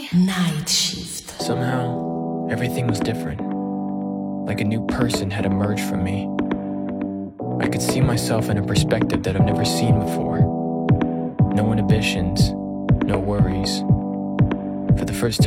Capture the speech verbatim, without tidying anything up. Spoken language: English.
Night Shift. Somehow, everything was different. Like a new person had emerged from me. I could see myself in a perspective that I've never seen before. No inhibitions, no worries. For the first